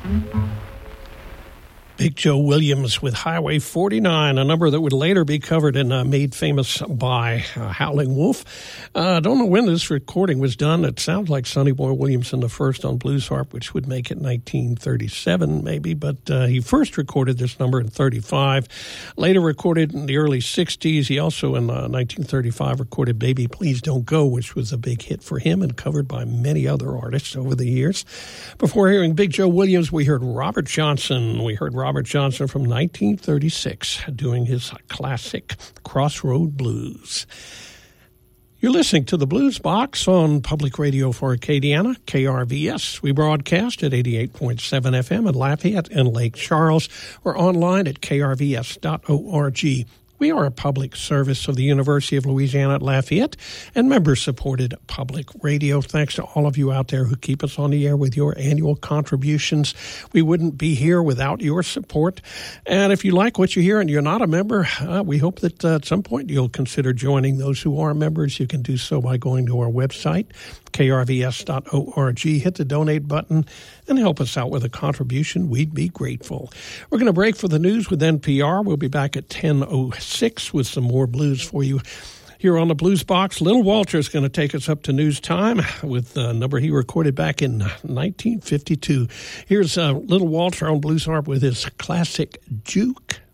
Big Joe Williams with Highway 49, a number that would later be covered and made famous by Howling Wolf. I don't know when this recording was done. It sounds like Sonny Boy Williamson the first on blues harp, which would make it 1937 maybe, but he first recorded this number in 35, later recorded in the early 60s. He also in 1935 recorded Baby Please Don't Go, which was a big hit for him and covered by many other artists over the years. Before hearing Big Joe Williams, we heard Robert Johnson. We heard Robert Johnson from 1936 doing his classic Crossroad Blues. You're listening to the Blues Box on Public Radio for Acadiana, KRVS. We broadcast at 88.7 FM in Lafayette and Lake Charles. We're online at krvs.org. We are a public service of the University of Louisiana at Lafayette and member-supported public radio. Thanks to all of you out there who keep us on the air with your annual contributions. We wouldn't be here without your support. And if you like what you hear and you're not a member, we hope that at some point you'll consider joining those who are members. You can do so by going to our website, krvs.org, hit the donate button, and help us out with a contribution. We'd be grateful. We're going to break for the news with NPR. We'll be back at 10:06 with some more blues for you. Here on the Blues Box, Little Walter is going to take us up to news time with a number he recorded back in 1952. Here's Little Walter on blues harp with his classic Juke.